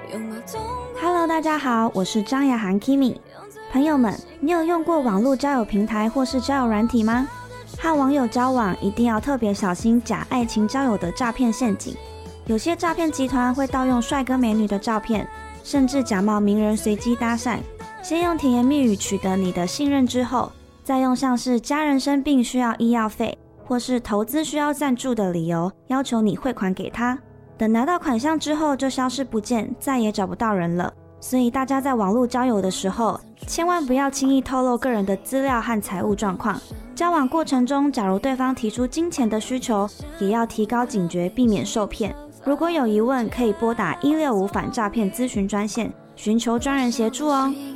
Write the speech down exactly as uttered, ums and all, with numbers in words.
Hello， 大家好，我是张雅涵 Kimi。朋友们，你有用过网络交友平台或是交友软体吗？和网友交往一定要特别小心假爱情交友的诈骗陷阱。有些诈骗集团会盗用帅哥美女的照片，甚至假冒名人随机搭讪，先用甜言蜜语取得你的信任之后，再用像是家人生病需要医药费，或是投资需要赞助的理由，要求你汇款给他。等拿到款项之后就消失不见，再也找不到人了。所以大家在网络交友的时候，千万不要轻易透露个人的资料和财务状况。交往过程中，假如对方提出金钱的需求，也要提高警觉，避免受骗。如果有疑问，可以拨打一六五反诈骗咨询专线，寻求专人协助哦。